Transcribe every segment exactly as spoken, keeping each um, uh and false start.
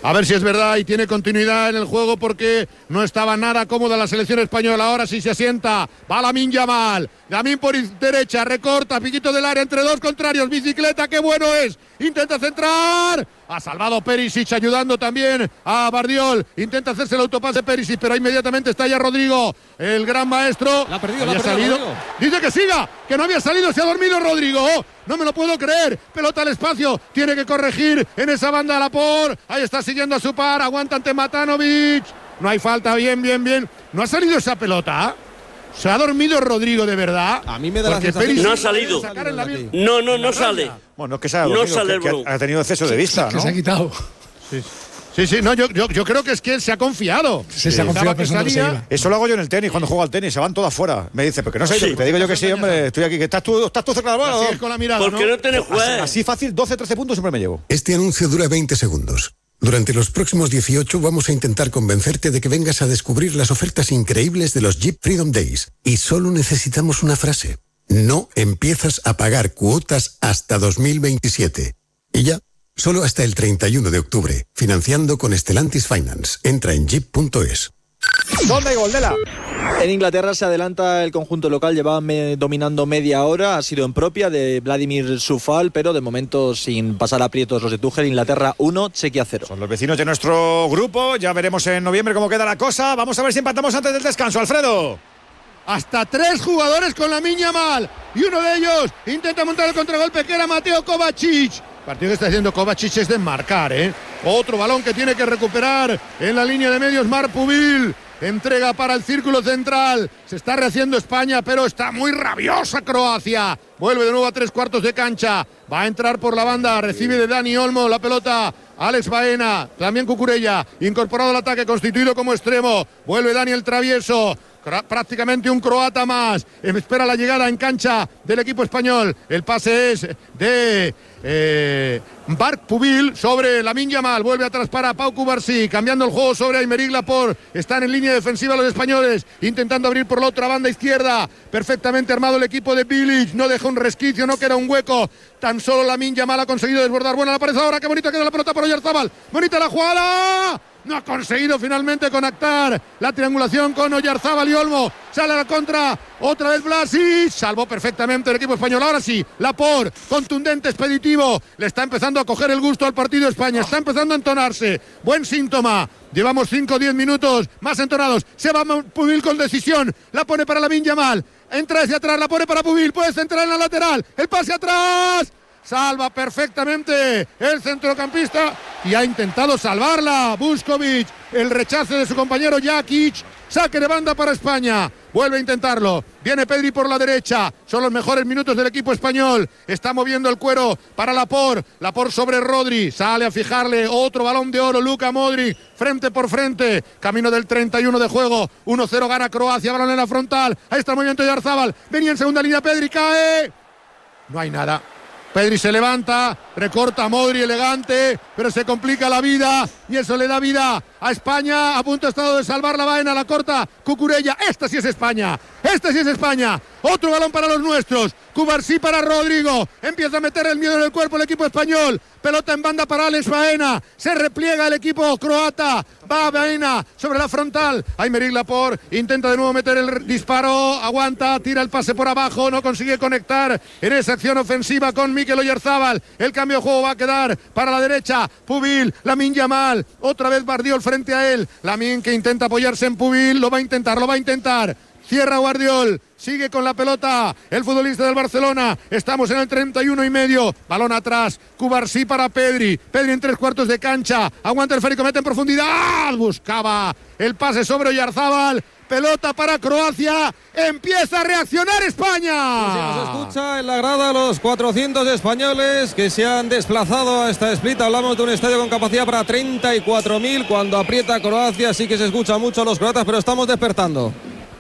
A ver si es verdad y tiene continuidad en el juego, porque no estaba nada cómoda la selección española. Ahora sí se asienta. Va Lamine Yamal. Lamine por derecha, recorta, piquito del área entre dos contrarios. Bicicleta, qué bueno es. Intenta centrar. Ha salvado Perisic, ayudando también a Bardiol. Intenta hacerse el autopase Perisic, pero inmediatamente está ya Rodrigo, el gran maestro. La ha perdido, había la ha perdido, salido. Rodrigo. Dice que siga, que no había salido, se ha dormido Rodrigo. Oh, no me lo puedo creer. Pelota al espacio, tiene que corregir en esa banda Laporte. Ahí está siguiendo a su par, aguanta ante Matanovic. No hay falta, bien, bien, bien. No ha salido esa pelota. ¿Se ha dormido Rodrigo de verdad? A mí me da porque la sensación que no ha salido. No, no, no sale. Bueno, que se ha no dormido, sale que, el que ha tenido exceso de vista, que ¿no? se ha quitado. Sí, sí, sí, no, yo, yo, yo creo que es que él se ha confiado. Sí, se ha confiado pensando que se iba. Eso lo hago yo en el tenis, cuando juego al tenis, se van todas fuera. Me dice, pero que no sé, Sí. te digo yo que sí, hombre, estoy aquí, que estás tú, estás tú cerca de la bola. Así es con la mirada, Porque no tenés Así, juez. así fácil, doce, trece puntos siempre me llevo. Este anuncio dura veinte segundos. Durante los próximos dieciocho vamos a intentar convencerte de que vengas a descubrir las ofertas increíbles de los Jeep Freedom Days. Y solo necesitamos una frase. No empiezas a pagar cuotas hasta dos mil veintisiete. Y ya, solo hasta el treinta y uno de octubre. Financiando con Stellantis Finance. Entra en jeep punto es. ¿Dónde hay gol, Dela? En Inglaterra se adelanta el conjunto local, llevaba me, dominando media hora, ha sido en propia de Vladimir Sufal, pero de momento sin pasar aprietos los de Tuchel. Inglaterra uno, Chequia cero. Son los vecinos de nuestro grupo, ya veremos en noviembre cómo queda la cosa. Vamos a ver si empatamos antes del descanso, Alfredo. Hasta tres jugadores con Lamine Yamal y uno de ellos intenta montar el contragolpe, que era Mateo Kovacic. El partido que está haciendo Kovacic es de marcar, ¿eh? Otro balón que tiene que recuperar en la línea de medios Marc Pubil. Entrega para el círculo central. Se está rehaciendo España, pero está muy rabiosa Croacia. Vuelve de nuevo a tres cuartos de cancha. Va a entrar por la banda. Recibe de Dani Olmo la pelota. Alex Baena, también Cucurella, incorporado al ataque, constituido como extremo. Vuelve Daniel Travieso. Prácticamente un croata más. Espera la llegada en cancha del equipo español. El pase es de eh, Marc Pubil sobre Lamine Yamal. Vuelve atrás para Pau Cubarsí, cambiando el juego sobre Aymeric Laporte. Están en línea defensiva los españoles, intentando abrir por la otra banda izquierda. Perfectamente armado el equipo de Bilic. No deja un resquicio, no queda un hueco. Tan solo Lamine Yamal ha conseguido desbordar. Buena la pared ahora, qué bonita queda la pelota por Oyarzabal. Bonita la jugada. No ha conseguido finalmente conectar la triangulación con Oyarzabal y Olmo. Sale a la contra, otra vez Blasic. Salvó perfectamente el equipo español. Ahora sí, Laporte, contundente, expeditivo. Le está empezando a coger el gusto al partido España. Está empezando a entonarse. Buen síntoma. Llevamos cinco o diez minutos más entonados. Se va Pubil con decisión. La pone para Lamine Yamal. Entra hacia atrás, la pone para Pubil. Puede centrar en la lateral. El pase atrás. Salva perfectamente el centrocampista y ha intentado salvarla Vuskovic. El rechace de su compañero Jakic. Saque de banda para España. Vuelve a intentarlo. Viene Pedri por la derecha. Son los mejores minutos del equipo español. Está moviendo el cuero para Laporte. Laporte sobre Rodri. Sale a fijarle. Otro balón de oro. Luka Modric. Frente por frente. Camino del treinta y uno de juego. uno cero gana Croacia. Balón en la frontal. Ahí está el movimiento de Oyarzabal. Venía en segunda línea Pedri. Cae. No hay nada. Pedri se levanta, recorta a Modri elegante, pero se complica la vida y eso le da vida a España. A punto estado de salvar la vaina, la corta Cucurella. Esta sí es España, esta sí es España. Otro balón para los nuestros. Cubarsí para Rodrigo. Empieza a meter el miedo en el cuerpo el equipo español. Pelota en banda para Alex Baena. Se repliega el equipo croata. Va Baena sobre la frontal. Aymeric Laporte intenta de nuevo meter el disparo. Aguanta, tira el pase por abajo. No consigue conectar en esa acción ofensiva con Mikel Oyarzabal. El cambio de juego va a quedar para la derecha. Pubil, Lamine Yamal. Otra vez Bardiol frente a él. Lamine que intenta apoyarse en Pubil. Lo va a intentar, lo va a intentar. Cierra Guardiol, sigue con la pelota el futbolista del Barcelona. Estamos en el treinta y uno y medio. Balón atrás, Cubarsí para Pedri. Pedri en tres cuartos de cancha. Aguanta el esférico, mete en profundidad. Buscaba el pase sobre Oyarzabal. Pelota para Croacia. Empieza a reaccionar España. Pues se nos escucha en la grada los cuatrocientos españoles que se han desplazado a esta split. Hablamos de un estadio con capacidad para treinta y cuatro mil. Cuando aprieta Croacia sí que se escucha mucho a los croatas, pero estamos despertando.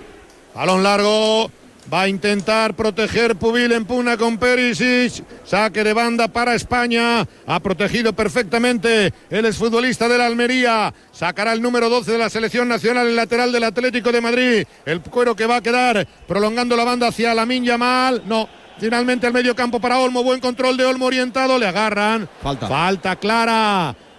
Balón largo, va a intentar proteger Pubil, en pugna con Perisic, saque de banda para España, ha protegido perfectamente el exfutbolista de la Almería, sacará el número doce de la selección nacional, el lateral del Atlético de Madrid, el cuero que va a quedar prolongando la banda hacia Lamine Yamal, no, finalmente al medio campo para Olmo, buen control de Olmo orientado, le agarran, falta, falta clara